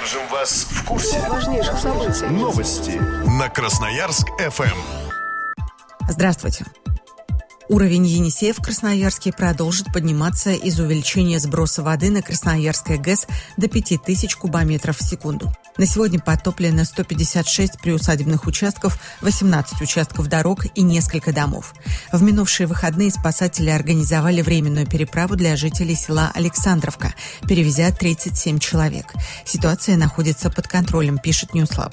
Держим вас в курсе важнейших событий. Новости на Красноярск-ФМ. Здравствуйте. Уровень Енисея в Красноярске продолжит подниматься из-за увеличения сброса воды на Красноярское ГЭС до 5000 кубометров в секунду. На сегодня подтоплено 156 приусадебных участков, 18 участков дорог и несколько домов. В минувшие выходные спасатели организовали временную переправу для жителей села Александровка, перевезя 37 человек. Ситуация находится под контролем, пишет Ньюслаб.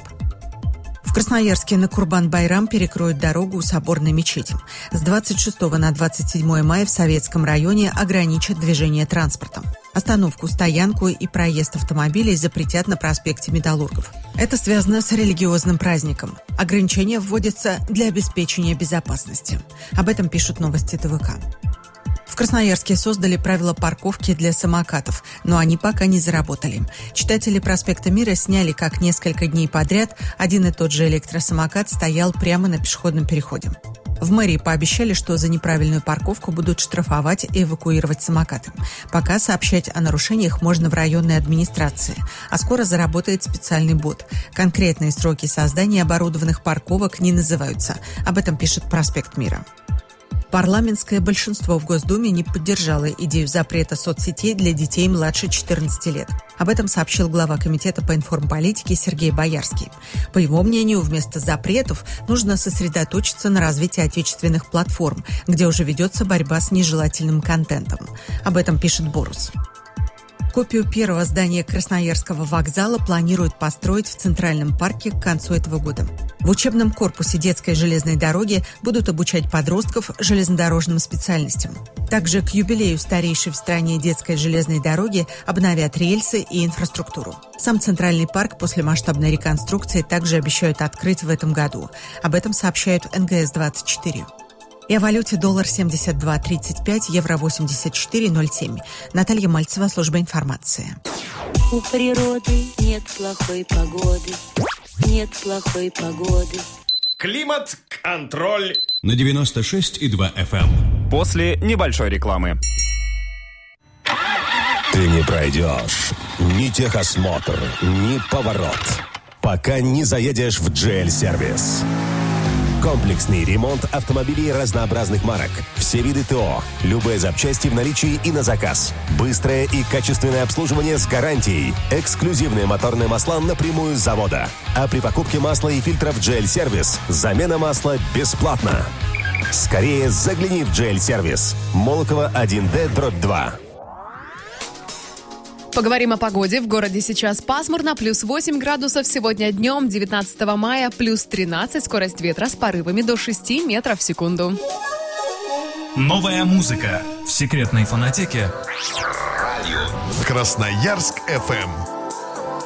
В Красноярске на Курбан-Байрам перекроют дорогу у Соборной мечети. С 26 на 27 мая в Советском районе ограничат движение транспортом. Остановку, стоянку и проезд автомобилей запретят на проспекте Металлургов. Это связано с религиозным праздником. Ограничения вводятся для обеспечения безопасности. Об этом пишут новости ТВК. В Красноярске создали правила парковки для самокатов, но они пока не заработали. Читатели «Проспекта Мира» сняли, как несколько дней подряд один и тот же электросамокат стоял прямо на пешеходном переходе. В мэрии пообещали, что за неправильную парковку будут штрафовать и эвакуировать самокаты. Пока сообщать о нарушениях можно в районной администрации, а скоро заработает специальный бот. Конкретные сроки создания оборудованных парковок не называются. Об этом пишет «Проспект Мира». Парламентское большинство в Госдуме не поддержало идею запрета соцсетей для детей младше 14 лет. Об этом сообщил глава Комитета по информполитике Сергей Боярский. По его мнению, вместо запретов нужно сосредоточиться на развитии отечественных платформ, где уже ведется борьба с нежелательным контентом. Об этом пишет Борус. Копию первого здания Красноярского вокзала планируют построить в Центральном парке к концу этого года. В учебном корпусе детской железной дороги будут обучать подростков железнодорожным специальностям. Также к юбилею старейшей в стране детской железной дороги обновят рельсы и инфраструктуру. Сам Центральный парк после масштабной реконструкции также обещают открыть в этом году. Об этом сообщают НГС-24. И о валюте доллар 72.35, евро 84.07. Наталья Мальцева, служба информации. У природы нет плохой погоды, нет плохой погоды. Климат-контроль на 96,2 FM. После небольшой рекламы. Ты не пройдешь ни техосмотр, ни поворот, пока не заедешь в GL-сервис. Комплексный ремонт автомобилей разнообразных марок. Все виды ТО. Любые запчасти в наличии и на заказ. Быстрое и качественное обслуживание с гарантией. Эксклюзивные моторные масла напрямую с завода. А при покупке масла и фильтров GL-сервис замена масла бесплатна. Скорее загляни в GL-сервис. Молокова 1D/2. Поговорим о погоде. В городе сейчас пасмурно, плюс 8 градусов. Сегодня днем, 19 мая, плюс 13. Скорость ветра с порывами до 6 метров в секунду. Новая музыка в секретной фонотеке Красноярск-ФМ.